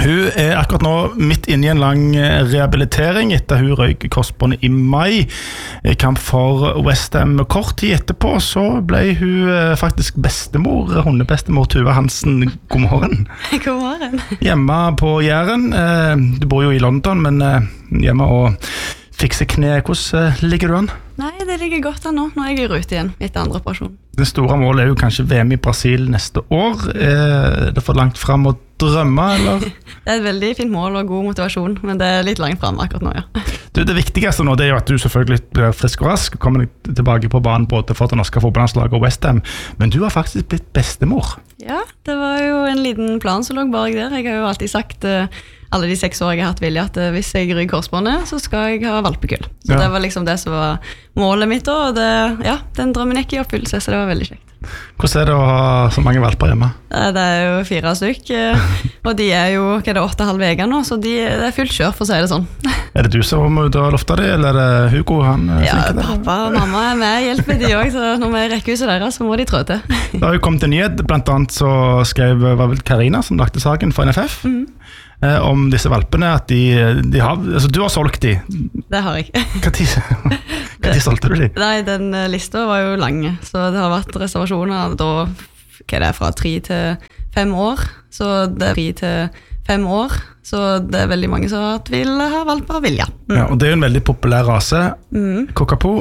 Hun akkurat nå midt inne I en lang rehabilitering etter hun røyk korsbåndet I mai. I kamp for West Ham. Kort tid etterpå så ble hun faktisk bestemor, hundebestemor Tuva Hansen. God morgen. God morgen. Hjemme på Jæren. Du bor jo I London, men hjemme og fikse kne. Hvordan ligger du an? Nei, det ligger godt an nå. Nå jeg I rute igjen etter andre operasjon. Det store målet jo kanskje VM I Brasil neste år. Det for langt frem å drømme, eller? Det et veldig fint mål og god motivasjon, men det litt langt frem akkurat nå, ja. Det viktigste nå det jo at du selvfølgelig blir frisk og rask, og kommer tilbake på banen både for det norske fotballandslaget og West Ham, men du har faktisk blitt bestemor. Ja, det var jo en liten plan som lå bak der. Jeg har jo alltid sagt alle de 6 år jeg har hatt vilje at hvis jeg ryker korsbåndet, så skal jeg ha valpekull. Så det var liksom det som var målet mitt da, og det, den drømmen gikk I oppfyllelse, så det var veldig kjekt. Hvordan det å ha så mange valper hjemme? Det jo 4 stykk, og de jo, hva det, 8,5 veger nå, så det fullt kjør for å si det sånn. Det du som må ut og lofte det, eller det Hugo, han Ja, pappa og mamma med, hjelper de også, så når vi rekker huset deres, så må de trå til. Det har jo kommet en nyhet, blant annet så skrev, var vel Karina som lagte saken for NFF, om disse valpene, at de har, altså du har solgt de. Det har jeg. Hva tid solgte du de? Nei, den lista var jo lang, så det har vært reservasjoner, da, hva det fra 3 til 5 år, så det 3 til 5 år, så det veldig mange som vil ha valper og vilja. Ja, og det jo en veldig populær rase, Cockapoo.